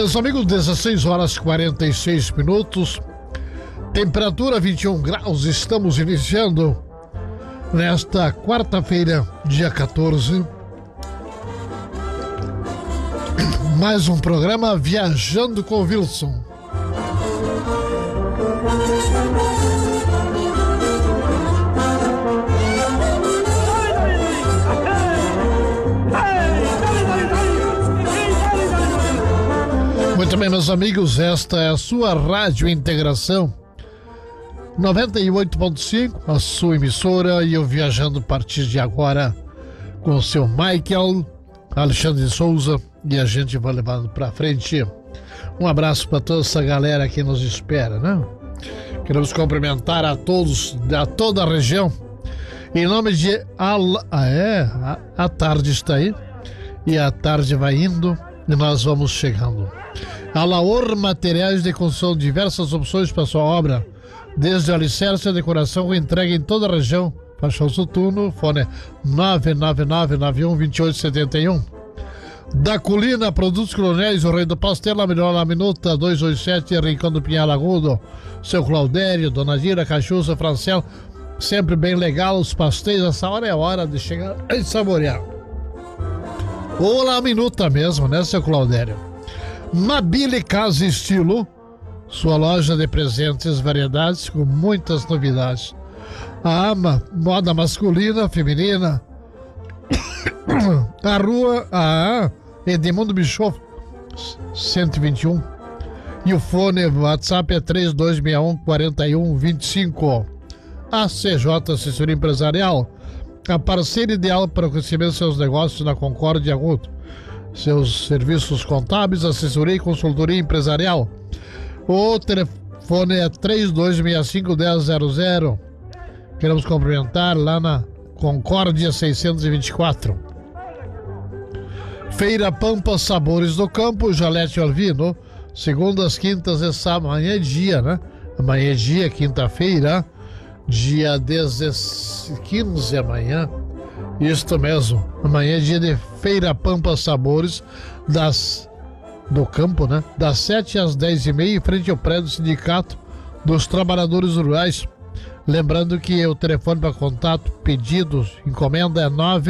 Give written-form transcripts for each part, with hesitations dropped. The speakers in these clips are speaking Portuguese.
Meus amigos, 16 horas 46 minutos, temperatura 21 graus, estamos iniciando nesta quarta-feira, dia 14, mais um programa Viajando com o Wilson. Muito bem, meus amigos, esta é a sua Rádio Integração 98.5, a sua emissora, e eu viajando a partir de agora com o seu Michael Alexandre Souza, e a gente vai levando para frente. Um abraço para toda essa galera que nos espera, né? Queremos cumprimentar a todos, a toda a região, em nome de a tarde está aí, e a tarde vai indo e nós vamos chegando. Alaor Materiais de Construção, diversas opções para sua obra, desde alicerce a decoração, com entrega em toda a região. Faixa Soturno, fone 999912871. Da Colina, Produtos Coronéis, o Rei do Pastel, a melhor na minuta, 287, Rincão do Pinhal Agudo. Seu Claudério, Dona Gira, Cachuça, Francel, sempre bem legal os pastéis. Essa hora é a hora de chegar e saborear. Ou lá a minuta mesmo, né, seu Claudério? Mabile Casa e Estilo, sua loja de presentes e variedades com muitas novidades. A AMA, moda masculina, feminina. A rua Edmundo Bischoff 121. E o fone WhatsApp é 3261-4125. A CJ Assessoria Empresarial, a parceira ideal para o crescimento de seus negócios na Concórdia Agudo. Seus serviços contábeis, assessoria e consultoria empresarial. O telefone é 3265-1000. Queremos cumprimentar lá na Concórdia 624. Feira Pampa Sabores do Campo, Jalete Alvino, segundas, quintas e sábado. Amanhã é dia, né? Amanhã é dia, quinta-feira, dia 15 amanhã. Isto mesmo, amanhã é dia de Feira Pampa Sabores do Campo, né? Das 7 às 10h30, em frente ao prédio do Sindicato dos Trabalhadores Rurais. Lembrando que o telefone para contato, pedidos, encomenda é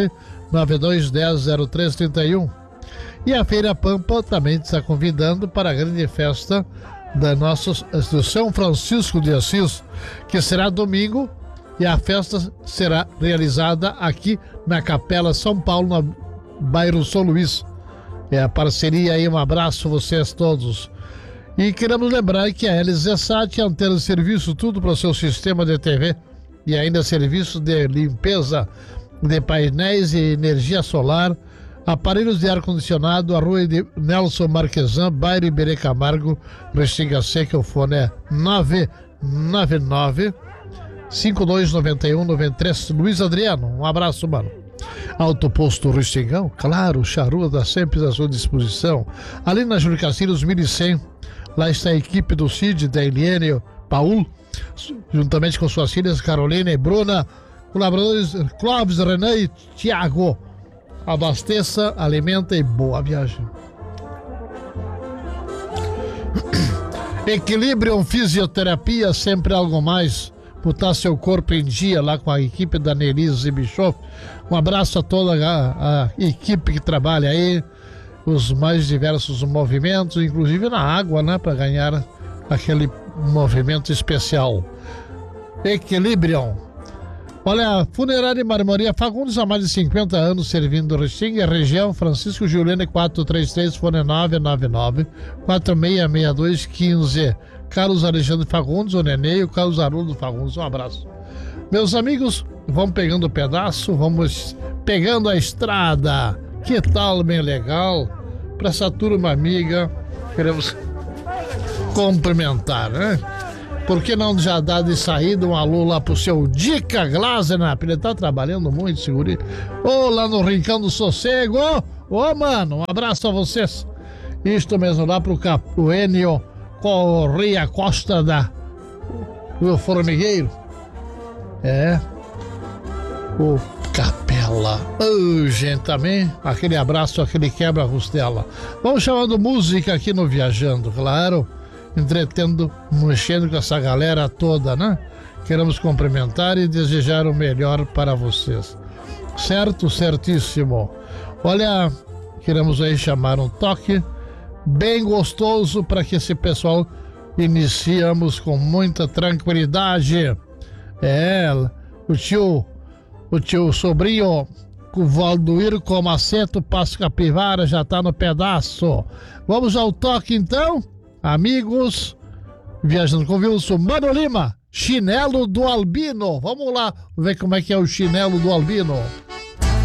992100331. E a Feira Pampa também está convidando para a grande festa do São Francisco de Assis, que será domingo. E a festa será realizada aqui na Capela São Paulo, no bairro São Luís. É a parceria aí, um abraço a vocês todos. E queremos lembrar que a LZSat, antena de serviço, tudo para o seu sistema de TV, e ainda serviço de limpeza de painéis e energia solar, aparelhos de ar-condicionado, a rua de Nelson Marquesan, bairro Iberê Camargo, Restinga Seca. O fone é 999 5291-93. Luiz Adriano, um abraço, mano. Autoposto Restingão, claro, charrua dá sempre à sua disposição. Ali na Júlio Castilhos 1100, lá está a equipe do Cid, da Eliane Paul, juntamente com suas filhas Carolina e Bruna, colaboradores Clóvis, Renan e Tiago. Abasteça, alimenta e boa viagem. Equilibrium Fisioterapia, sempre algo mais. Botar seu corpo em dia lá com a equipe da Nelise Bischoff. Um abraço a toda a equipe que trabalha aí, os mais diversos movimentos, inclusive na água, né, para ganhar aquele movimento especial. Equilibrium. Olha, Funerária e Marmoraria Fagundes, há mais de 50 anos servindo Restinga, região Francisco Giuliani 433, fone 999-466215. Carlos Alexandre Fagundes, o Nenê e o Carlos Haroldo Fagundes. Um abraço. Meus amigos, vamos pegando o pedaço, vamos pegando a estrada. Que tal, bem legal? Para essa turma amiga, queremos cumprimentar, né? Por que não já dar de saída um alô lá pro seu Dica Glaser, né? Ele tá trabalhando muito, seguri. Ô, lá no Rincão do Sossego. Ô, mano, um abraço a vocês. Isto mesmo, lá pro Enio Correia Costa do Formigueiro. É. O Capela. costela. Oh, gente, também aquele abraço, aquele quebra-costela. Vamos chamando música aqui no Viajando, claro, entretendo, mexendo com essa galera toda, né? Queremos cumprimentar e desejar o melhor para vocês. Certo? Certíssimo. Olha, queremos aí chamar um toque bem gostoso para que esse pessoal iniciamos com muita tranquilidade. O tio sobrinho, o Valdoir Comaceto Passo Capivara já tá no pedaço. Vamos ao toque então, amigos. Viajando com Wilson, Mano Lima, Chinelo do Albino. Vamos lá ver como é que é o chinelo do Albino.